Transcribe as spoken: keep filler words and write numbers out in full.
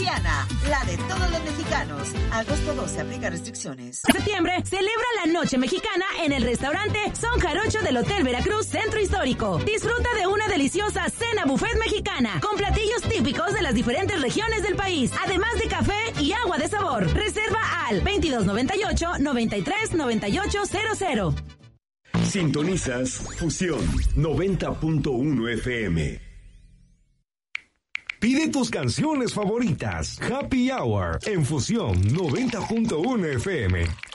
Soriana, la de todos los mexicanos. Agosto doce, aplica restricciones. Septiembre, celebra la Noche Mexicana en el restaurante Son Jarocho del Hotel Veracruz Centro Histórico. Disfruta de una deliciosa cena buffet mexicana con platillos típicos de las diferentes regiones del país, además de café y agua de sabor. Reserva al veintidós noventa y ocho, noventa y tres, noventa y ocho cero cero. Sintonizas Fusión noventa punto uno F M. Pide tus canciones favoritas. Happy Hour en Fusión noventa punto uno F M.